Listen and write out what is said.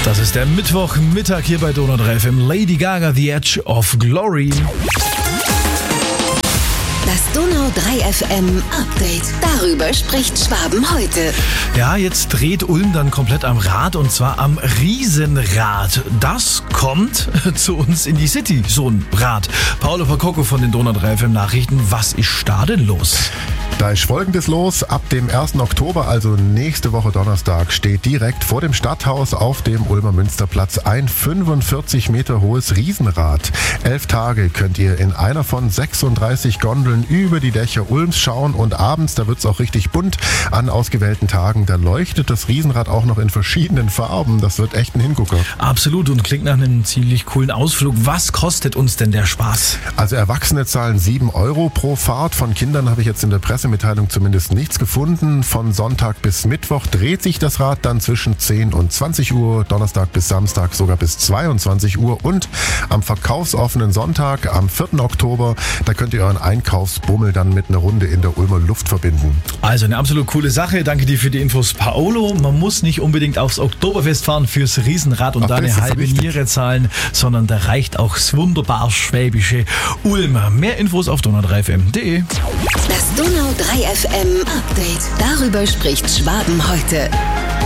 Das ist der Mittwochmittag hier bei Donau 3 FM. Lady Gaga, The Edge of Glory. Das Donau 3 FM Update. Darüber spricht Schwaben heute. Ja, jetzt dreht Ulm dann komplett am Rad und zwar am Riesenrad. Das kommt zu uns in die City, so ein Rad. Paolo Pacocco von den Donau 3 FM Nachrichten. Was ist da denn los? Da ist Folgendes los. Ab dem 1. Oktober, also nächste Woche Donnerstag, steht direkt vor dem Stadthaus auf dem Ulmer Münsterplatz ein 45 Meter hohes Riesenrad. 11 Tage könnt ihr in einer von 36 Gondeln über die Dächer Ulms schauen und abends, da wird's auch richtig bunt, an ausgewählten Tagen, da leuchtet das Riesenrad auch noch in verschiedenen Farben. Das wird echt ein Hingucker. Absolut und klingt nach einem ziemlich coolen Ausflug. Was kostet uns denn der Spaß? Also Erwachsene zahlen 7 Euro pro Fahrt. Von Kindern habe ich jetzt in der Pressemitteilung zumindest nichts gefunden. Von Sonntag bis Mittwoch dreht sich das Rad dann zwischen 10 und 20 Uhr, Donnerstag bis Samstag sogar bis 22 Uhr und am verkaufsoffenen Sonntag, am 4. Oktober, da könnt ihr euren Einkaufsbummel dann mit einer Runde in der Ulmer Luft verbinden. Also eine absolut coole Sache. Danke dir für die Infos, Paolo. Man muss nicht unbedingt aufs Oktoberfest fahren fürs Riesenrad und da eine halbe Niere zahlen, sondern da reicht auch das wunderbar schwäbische Ulm. Mehr Infos auf donau3fm.de. Das Donau 3 FM Update. Darüber spricht Schwaben heute.